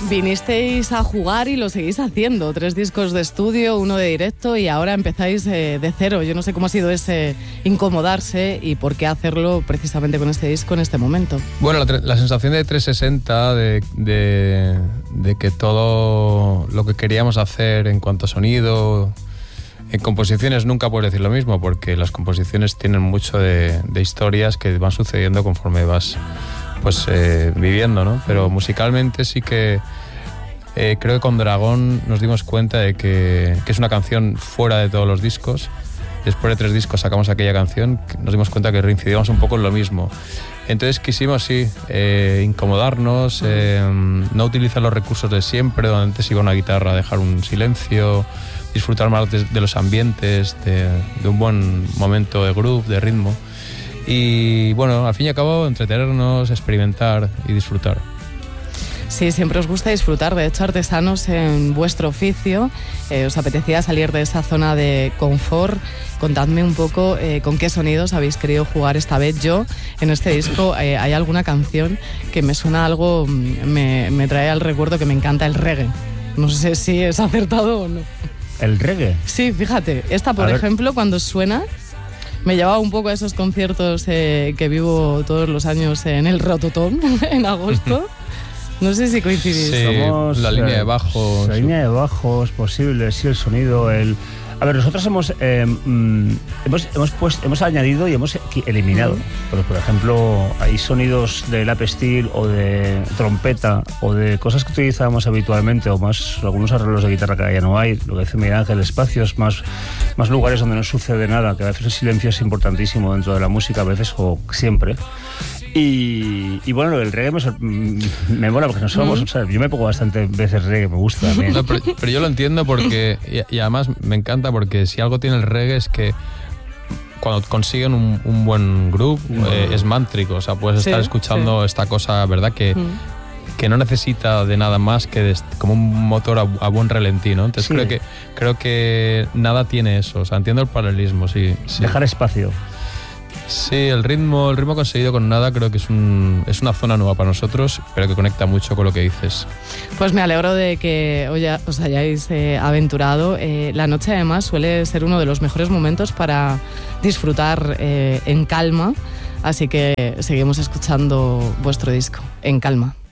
Vinisteis a jugar y lo seguís haciendo. 3 discos de estudio, 1 de directo y ahora empezáis de cero. Yo no sé cómo ha sido ese incomodarse y por qué hacerlo precisamente con este disco en este momento. Bueno, la sensación de 360, de que todo lo que queríamos hacer en cuanto a sonido, en composiciones nunca puedes decir lo mismo, porque las composiciones tienen mucho de historias que van sucediendo conforme vas viviendo, ¿no? Pero musicalmente sí que creo que con Dragón nos dimos cuenta de que es una canción fuera de todos los discos. Después de 3 discos sacamos aquella canción, nos dimos cuenta que reincidíamos un poco en lo mismo. Entonces quisimos, incomodarnos, no utilizar los recursos de siempre, donde antes iba una guitarra, dejar un silencio, disfrutar más de los ambientes, de un buen momento de groove, de ritmo. Y bueno, al fin y al cabo, entretenernos, experimentar y disfrutar. Sí, siempre os gusta disfrutar, de hecho, artesanos en vuestro oficio. ¿Os apetecía salir de esa zona de confort? Contadme un poco con qué sonidos habéis querido jugar esta vez. Yo, en este disco, hay alguna canción que me suena algo, me trae al recuerdo que me encanta el reggae. No sé si es acertado o no. ¿El reggae? Sí, fíjate, esta, por ejemplo, cuando suena, me llevaba un poco a esos conciertos que vivo todos los años en el Rototom, en agosto. No sé si coincidís. Sí, somos la línea de bajos. La línea de bajos, posible, sí, el sonido, A ver, nosotros hemos añadido y hemos eliminado. Pero, por ejemplo, hay sonidos de lap steel o de trompeta o de cosas que utilizábamos habitualmente, o más algunos arreglos de guitarra que ya no hay. Lo que dice Miguel Ángel, espacios, más lugares donde no sucede nada, que a veces el silencio es importantísimo dentro de la música, a veces o siempre. Y bueno, el reggae me mola porque nosotros, o sea, yo me pongo bastante veces reggae, me gusta. No, pero yo lo entiendo porque, y además me encanta porque si algo tiene el reggae es que cuando consiguen un buen groove es mántrico, o sea, puedes estar escuchando esta cosa, ¿verdad? Que no necesita de nada más que como un motor a buen relentí, ¿no? Entonces creo que nada tiene eso, o sea, entiendo el paralelismo, sí. Dejar espacio. Sí, el ritmo conseguido con nada creo que es una zona nueva para nosotros, pero que conecta mucho con lo que dices. Pues me alegro de que os hayáis aventurado. La noche además suele ser uno de los mejores momentos para disfrutar en calma, así que seguimos escuchando vuestro disco, En Calma.